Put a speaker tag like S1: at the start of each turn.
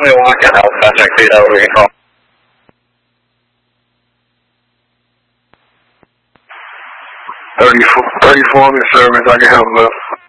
S1: we walk in, I'll contact you over your call.
S2: 34 I'm in service, I can help him out.